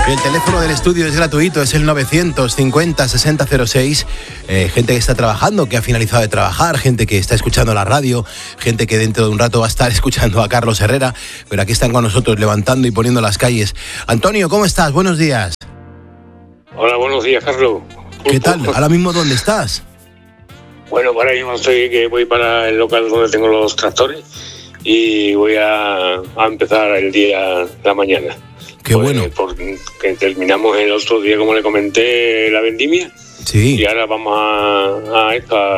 El teléfono del estudio es gratuito, es el 950-6006. Gente que está trabajando, que ha finalizado de trabajar, gente que está escuchando la radio, gente que dentro de un rato va a estar escuchando a Carlos Herrera, pero aquí están con nosotros levantando y poniendo las calles. Antonio, ¿cómo estás? Buenos días. Hola, buenos días, Carlos. ¿Qué tal? ¿Ahora mismo dónde estás? Bueno, ahora mismo voy para el local donde tengo los tractores y voy a empezar el día, la mañana. Qué bueno. Porque terminamos el otro día, como le comenté, la vendimia. Sí. Y ahora vamos a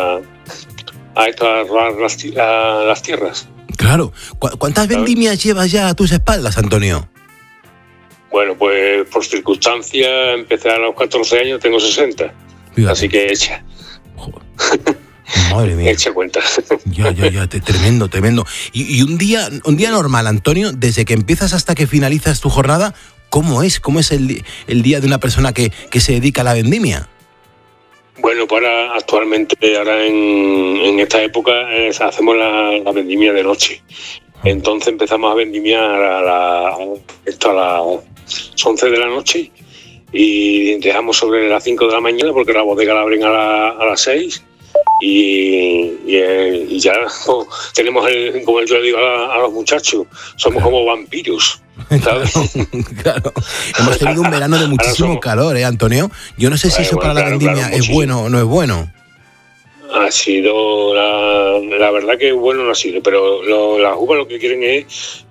robar las tierras. Claro. ¿Cuántas vendimias llevas ya a tus espaldas, Antonio? Bueno, pues por circunstancias, empecé a los 14 años, tengo 60. Fíjate. Así que echa. Joder. Madre mía. Echa cuenta. Ya, tremendo. Y un día normal, Antonio, desde que empiezas hasta que finalizas tu jornada, ¿cómo es? ¿Cómo es el día de una persona que se dedica a la vendimia? Bueno, pues actualmente, en esta época, hacemos la vendimia de noche. Entonces empezamos a vendimiar a las 11 de la noche y dejamos sobre las 5 de la mañana porque la bodega la abren a las 6 y ya tenemos, como yo le digo a los muchachos, somos como vampiros, ¿sabes? Claro. Hemos tenido un verano de muchísimo calor, Antonio. Yo no sé si eso para la vendimia es bueno o no es bueno. Ha sido, la verdad que bueno no ha sido, pero las uvas lo que quieren es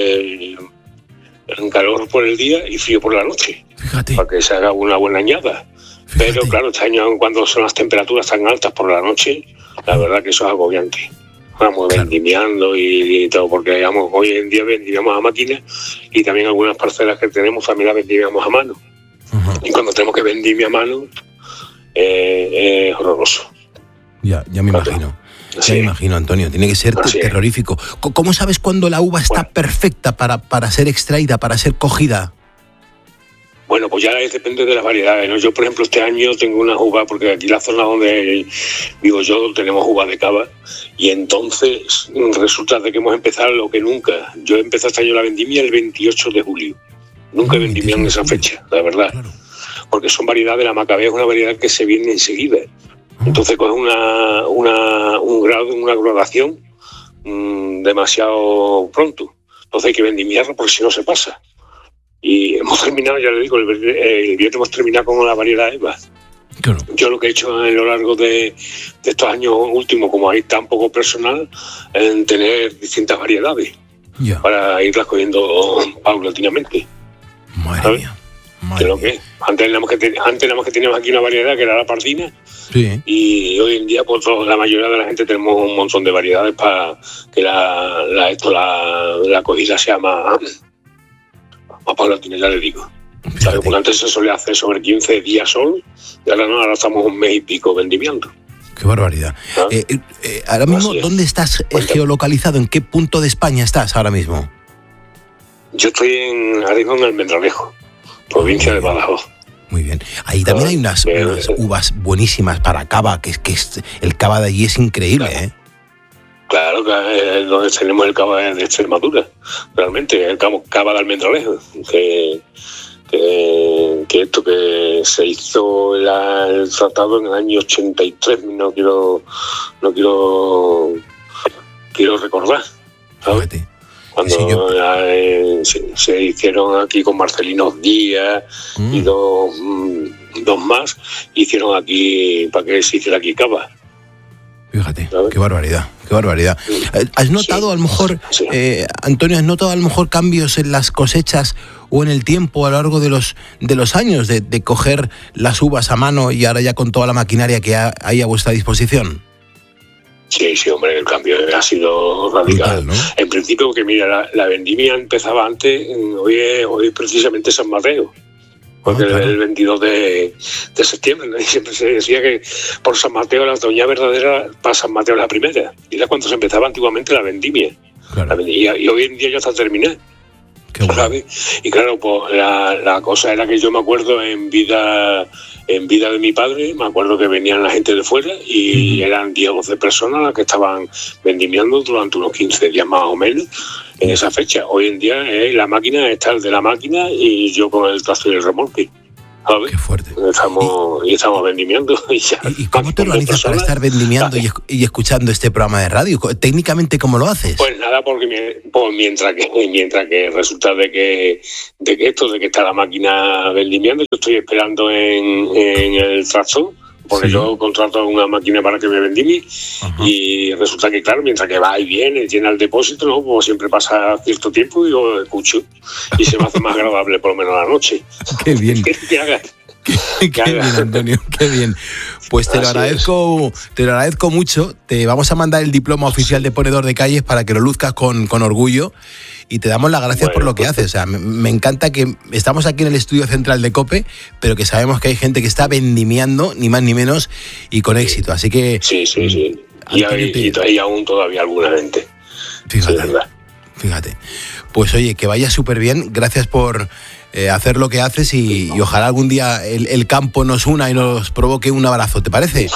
calor por el día y frío por la noche. Fíjate. Para que se haga una buena añada. Fíjate. Pero claro, este año cuando son las temperaturas tan altas por la noche, la verdad que eso es agobiante. Vamos vendimiando y todo, porque digamos, hoy en día vendimiamos a máquina y también algunas parcelas que tenemos también las vendimiamos a mano. Uh-huh. Y cuando tenemos que vendimiar a mano, es horroroso. Ya me imagino. Sí. Ya me imagino, Antonio. Tiene que ser terrorífico. ¿Cómo sabes cuándo la uva está perfecta para ser extraída, para ser cogida? Bueno, pues ya depende de las variedades, ¿no? Yo, por ejemplo, este año tengo unas uvas, porque aquí en la zona donde vivo yo tenemos uvas de cava, y entonces resulta de que hemos empezado lo que nunca. Yo empecé este año la vendimia el 28 de julio. Nunca vendimia en esa fecha, la verdad. Claro. Porque son variedades, la macabea es una variedad que se viene enseguida. Entonces coge una graduación demasiado pronto. Entonces hay que vendimiarlo porque si no se pasa. Y hemos terminado, ya le digo, el viernes hemos terminado con la variedad EVA. Claro. Yo lo que he hecho a lo largo de estos años últimos, como hay tan poco personal, en tener distintas variedades para irlas cogiendo paulatinamente. Madre mía. Lo que antes nada más que teníamos aquí una variedad que era la pardina. Sí. Y hoy en día pues la mayoría de la gente tenemos un montón de variedades para que la acogida sea más paulatina, ya le digo. ¿Sabes? Porque antes se solía hacer sobre 15 días solo y ahora estamos un mes y pico vendimiando. Qué barbaridad. ¿Ah? Ahora mismo, ¿dónde estás geolocalizado? ¿En qué punto de España estás ahora mismo? Yo estoy ahora mismo en Almendralejo, provincia de Badajoz. Muy bien. Ahí también hay unas uvas buenísimas para cava, que es el cava de allí es increíble, ¿eh? Claro, que es donde tenemos el cava de Extremadura, realmente, el cava de Almendralejo, que esto que se hizo el tratado en el año 83, no quiero recordar, ¿sabes? Cuando se hicieron aquí con Marcelino Díaz y dos más, hicieron aquí para que se hiciera aquí cava. Fíjate, ¿sabes? Qué barbaridad. ¿Has notado a lo mejor, Antonio, cambios en las cosechas o en el tiempo a lo largo de los años de coger las uvas a mano y ahora ya con toda la maquinaria que hay a vuestra disposición? Sí, hombre, el cambio ha sido radical. Brutal, ¿no? En principio, que mira, la vendimia empezaba antes, hoy es precisamente San Mateo. Porque el 22 de septiembre, ¿no? Y siempre se decía que por San Mateo la otoña verdadera, para San Mateo la primera. Y era cuando se empezaba antiguamente la vendimia. Claro. Y hoy en día ya está terminada. ¿sabes? Y claro, pues la cosa era que yo me acuerdo en vida de mi padre, me acuerdo que venían la gente de fuera y eran 10 o 12 personas las que estaban vendimiando durante unos 15 días más o menos en esa fecha. Hoy en día la máquina está el de la máquina y yo con el tractor y el remolque. ¿Sabes? Qué fuerte. Estamos vendimiando. ¿Y cómo te organizas para estar vendimiando y escuchando este programa de radio? Técnicamente, ¿cómo lo haces? Pues nada, porque mientras que resulta de que está la máquina vendimiando, yo estoy esperando en el tractor, porque yo contrato una máquina para que me vendimie. Y resulta que, claro, mientras que va y viene, llena el depósito, ¿no? Pues siempre pasa cierto tiempo y yo escucho y se me hace más agradable por lo menos la noche. Qué bien. Que haga. Qué bien, Antonio, qué bien. Pues te lo agradezco mucho. Te vamos a mandar el diploma oficial de ponedor de calles para que lo luzcas con orgullo. Y te damos las gracias por lo que haces. O sea, me encanta que estamos aquí en el estudio central de COPE, pero que sabemos que hay gente que está vendimiando, ni más ni menos, y con éxito. Así que... Sí. Y hay aún todavía alguna gente. Fíjate. Pues oye, que vaya súper bien. Gracias por hacer lo que haces y ojalá algún día el campo nos una y nos provoque un abrazo. ¿Te parece?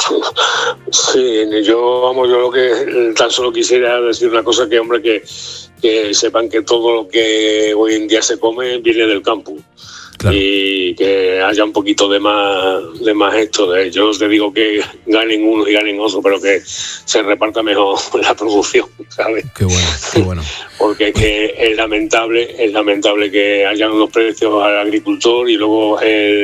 Sí, yo lo que tan solo quisiera decir una cosa, que hombre, que sepan que todo lo que hoy en día se come viene del campo. Claro. Y que haya un poquito de más esto. Yo te digo que ganen uno y ganen otro, pero que se reparta mejor la producción, ¿sabes? Qué bueno. Porque es que es lamentable que hayan unos precios al agricultor y luego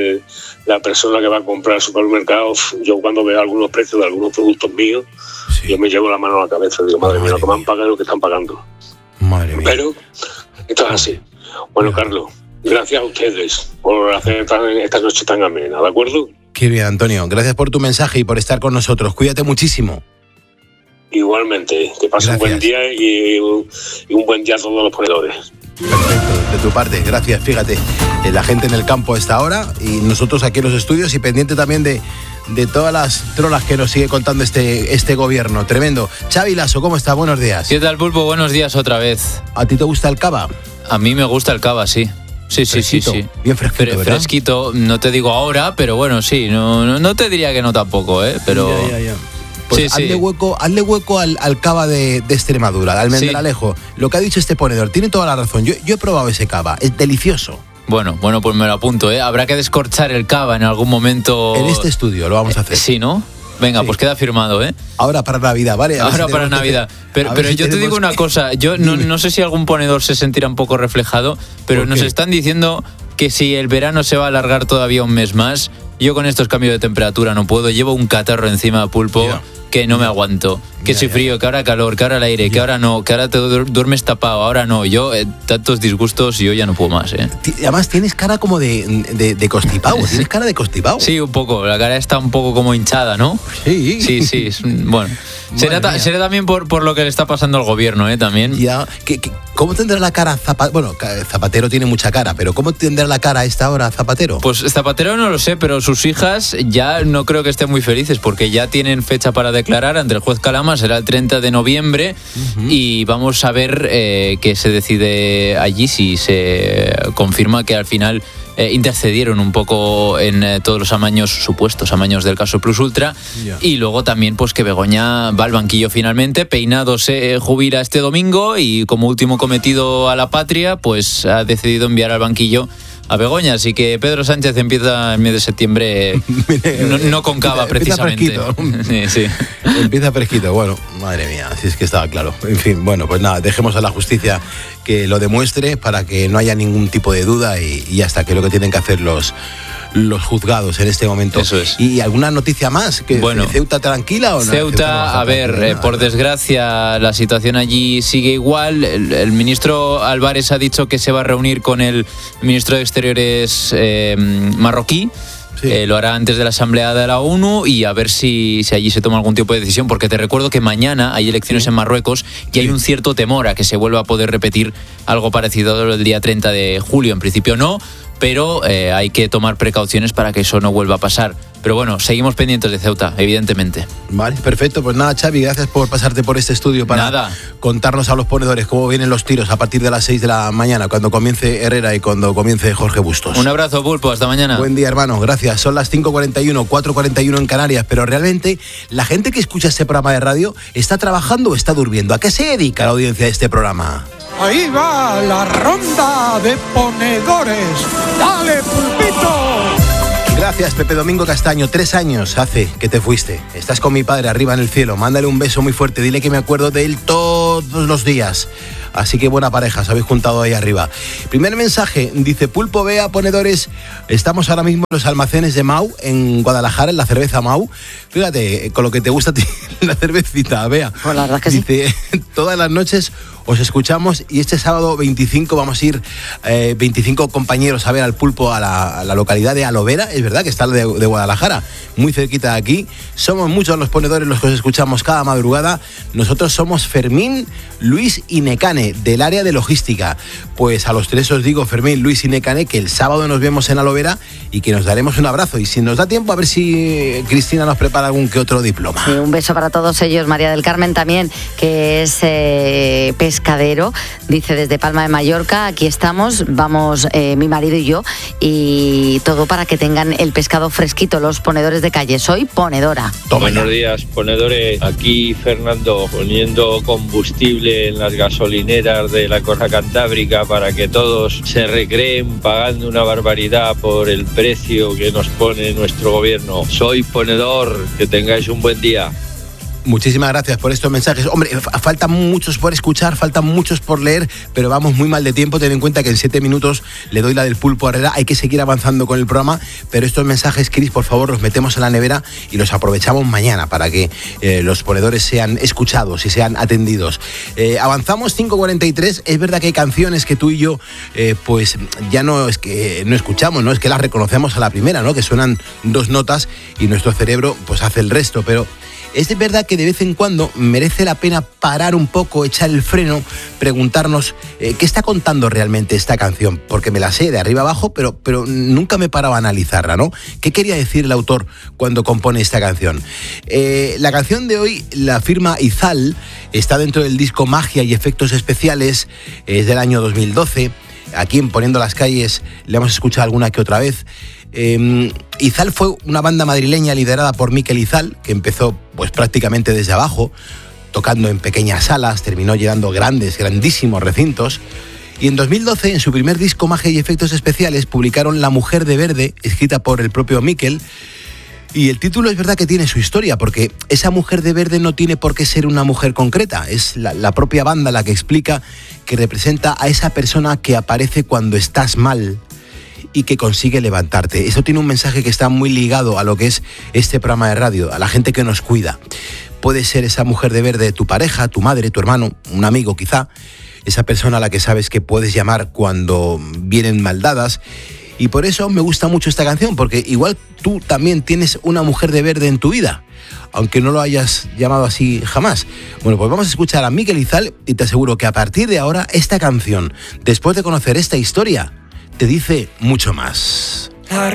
la persona que va a comprar al supermercado. Yo cuando veo algunos precios de algunos productos míos, yo me llevo la mano a la cabeza. Digo, madre mía, lo que me han pagado, lo que están pagando. Madre mía. Pero esto es así. Bueno, Carlos, gracias a ustedes por hacer esta noche tan amena, ¿de acuerdo? Qué bien, Antonio. Gracias por tu mensaje y por estar con nosotros. Cuídate muchísimo. Igualmente, que pasen un buen día y un buen día a todos los ponedores. Perfecto, de tu parte, gracias. Fíjate, la gente en el campo a esta hora y nosotros aquí en los estudios y pendiente también de todas las trolas que nos sigue contando este gobierno. Tremendo. Xavi Lasso, ¿cómo está? Buenos días. ¿Qué tal, Pulpo? Buenos días otra vez. ¿A ti te gusta el cava? A mí me gusta el cava, sí. Sí. Bien fresquito, ¿verdad? Fresquito, no te digo ahora, pero bueno, sí. No te diría que no tampoco, pero... Ya. Pues hazle hueco al cava de Extremadura, al Almendralejo. Lo que ha dicho este ponedor, tiene toda la razón. Yo he probado ese cava, es delicioso. Bueno, pues me lo apunto, Habrá que descorchar el cava en algún momento. En este estudio lo vamos a hacer. Sí, ¿no? Venga, pues queda firmado, Ahora para Navidad, ¿vale? Ahora para Navidad. Pero yo te digo una cosa, yo no sé si algún ponedor se sentirá un poco reflejado, pero nos están diciendo que si el verano se va a alargar todavía un mes más, yo con estos cambios de temperatura no puedo, llevo un catarro encima, Pulpo, que no me aguanto. Que si frío, que ahora calor, que ahora el aire, que ahora no, que ahora te duermes tapado, ahora no. Yo, tantos disgustos, yo ya no puedo más, Además tienes cara como de constipado, tienes cara de constipado. Sí, un poco, la cara está un poco como hinchada, ¿no? Sí. Sí, bueno. Será también por lo que le está pasando al gobierno, también. Ya, ¿cómo tendrá la cara Zapatero? Bueno, Zapatero tiene mucha cara, pero ¿cómo tendrá la cara a esta hora Zapatero? Pues Zapatero no lo sé, pero sus hijas ya no creo que estén muy felices, porque ya tienen fecha para declarar ante el juez Calama, será el 30 de noviembre, y vamos a ver qué se decide allí, si se confirma que al final intercedieron un poco en todos los supuestos amaños del caso Plus Ultra, y luego también pues que Begoña va al banquillo finalmente. Peinado se jubila este domingo y como último cometido a la patria pues ha decidido enviar al banquillo a Begoña, así que Pedro Sánchez empieza el mes de septiembre no con cava precisamente. Sí. Empieza fresquito, bueno, madre mía, así es que estaba claro. En fin, bueno, pues nada, dejemos a la justicia que lo demuestre para que no haya ningún tipo de duda y hasta que lo que tienen que hacer los juzgados en este momento. Eso es. ¿Y alguna noticia más? ¿De Ceuta tranquila o no? Ceuta, por desgracia, la situación allí sigue igual. El ministro Álvarez ha dicho que se va a reunir con el ministro de Exteriores marroquí. Lo hará antes de la Asamblea de la ONU y a ver si allí se toma algún tipo de decisión, porque te recuerdo que mañana hay elecciones en Marruecos y hay un cierto temor a que se vuelva a poder repetir algo parecido el día 30 de julio. En principio no, pero hay que tomar precauciones para que eso no vuelva a pasar. Pero bueno, seguimos pendientes de Ceuta, evidentemente. Vale, perfecto. Pues nada, Xavi, gracias por pasarte por este estudio para contarnos a los ponedores cómo vienen los tiros a partir de las 6 de la mañana, cuando comience Herrera y cuando comience Jorge Bustos. Un abrazo, Pulpo, hasta mañana. Buen día, hermano, gracias. Son las 5:41, 4:41 en Canarias, pero realmente la gente que escucha este programa de radio está trabajando o está durmiendo. ¿A qué se dedica la audiencia de este programa? Ahí va la ronda de ponedores. ¡Dale, Pulpito! Gracias, Pepe Domingo Castaño. 3 años hace que te fuiste. Estás con mi padre arriba en el cielo. Mándale un beso muy fuerte. Dile que me acuerdo de él todos los días. Así que buena pareja, os habéis juntado ahí arriba. Primer mensaje, dice Pulpo, Bea, ponedores. Estamos ahora mismo en los almacenes de Mau, en Guadalajara, en la cerveza Mau. Fíjate, con lo que te gusta a ti, la cervecita, Bea. Pues la verdad que dice, sí. Todas las noches os escuchamos y este sábado 25 vamos a ir 25 compañeros a ver al Pulpo a la localidad de Alovera. Es verdad que está de Guadalajara, muy cerquita de aquí. Somos muchos los ponedores los que os escuchamos cada madrugada. Nosotros somos Fermín, Luis y Necane, del área de logística. Pues a los 3 os digo, Fermín, Luis y Necane, que el sábado nos vemos en Alovera y que nos daremos un abrazo. Y si nos da tiempo, a ver si Cristina nos prepara algún que otro diploma. Sí, un beso para todos ellos. María del Carmen también, que es pescadero, dice desde Palma de Mallorca, aquí estamos, vamos mi marido y yo, y todo para que tengan el pescado fresquito, los ponedores de calle. Soy ponedora. Buenos días, ponedores. Aquí Fernando, poniendo combustible en las gasolineras de la Costa Cantábrica para que todos se recreen pagando una barbaridad por el precio que nos pone nuestro gobierno. Soy ponedor, que tengáis un buen día. Muchísimas gracias por estos mensajes. Hombre, faltan muchos por escuchar, faltan muchos por leer, pero vamos muy mal de tiempo. Ten en cuenta que en 7 minutos le doy la del Pulpo a Herrera. Hay que seguir avanzando con el programa, pero estos mensajes, Cris, por favor, los metemos en la nevera y los aprovechamos mañana para que los ponedores sean escuchados y sean atendidos. Avanzamos, 5:43. Es verdad que hay canciones que tú y yo, pues ya no es que no escuchamos, ¿no? Es que las reconocemos a la primera, ¿no? Que suenan 2 notas y nuestro cerebro pues hace el resto, pero es de verdad que de vez en cuando merece la pena parar un poco, echar el freno, preguntarnos qué está contando realmente esta canción, porque me la sé de arriba abajo, pero nunca me paraba a analizarla, ¿no? ¿Qué quería decir el autor cuando compone esta canción? La canción de hoy la firma Izal, está dentro del disco Magia y Efectos Especiales, es del año 2012. Aquí en Poniendo las Calles le hemos escuchado alguna que otra vez. Izal fue una banda madrileña liderada por Mikel Izal, que empezó pues prácticamente desde abajo, tocando en pequeñas salas, terminó llegando grandísimos recintos. Y en 2012, en su primer disco Magia y Efectos Especiales, publicaron La Mujer de Verde, escrita por el propio Mikel. Y el título es verdad que tiene su historia, porque esa mujer de verde no tiene por qué ser una mujer concreta. Es la propia banda la que explica que representa a esa persona que aparece cuando estás mal y que consigue levantarte. Eso tiene un mensaje que está muy ligado a lo que es este programa de radio, a la gente que nos cuida. Puede ser esa mujer de verde tu pareja, tu madre, tu hermano, un amigo quizá, esa persona a la que sabes que puedes llamar cuando vienen maldadas. Y por eso me gusta mucho esta canción, porque igual tú también tienes una mujer de verde en tu vida, aunque no lo hayas llamado así jamás. Bueno, pues vamos a escuchar a Mikel Izal y te aseguro que a partir de ahora esta canción, después de conocer esta historia, te dice mucho más. La